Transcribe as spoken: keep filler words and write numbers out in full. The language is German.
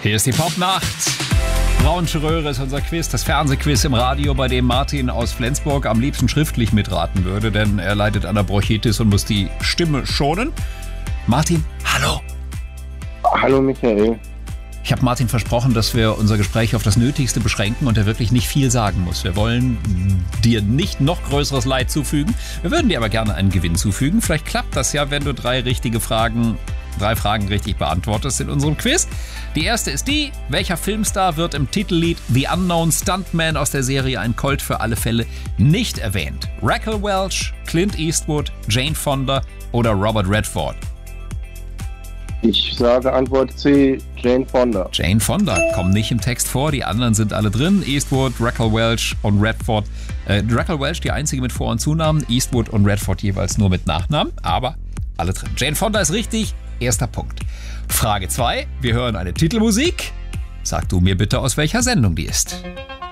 Hier ist die Popnacht. Braunsche Röhre ist unser Quiz, das Fernsehquiz im Radio, bei dem Martin aus Flensburg am liebsten schriftlich mitraten würde, denn er leidet an der Bronchitis und muss die Stimme schonen. Martin, hallo. Hallo Michael. Ich habe Martin versprochen, dass wir unser Gespräch auf das Nötigste beschränken und er wirklich nicht viel sagen muss. Wir wollen dir nicht noch größeres Leid zufügen. Wir würden dir aber gerne einen Gewinn zufügen. Vielleicht klappt das ja, wenn du drei richtige Fragen, drei Fragen richtig beantwortest in unserem Quiz. Die erste ist die: Welcher Filmstar wird im Titellied The Unknown Stuntman aus der Serie Ein Colt für alle Fälle nicht erwähnt? Raquel Welch, Clint Eastwood, Jane Fonda oder Robert Redford? Ich sage Antwort C, Jane Fonda. Jane Fonda kommen nicht im Text vor, die anderen sind alle drin. Eastwood, Raquel Welch und Redford. Äh, Raquel Welch die einzige mit Vor- und Zunamen, Eastwood und Redford jeweils nur mit Nachnamen, aber alle drin. Jane Fonda ist richtig, erster Punkt. Frage zwei, wir hören eine Titelmusik. Sag du mir bitte, aus welcher Sendung die ist.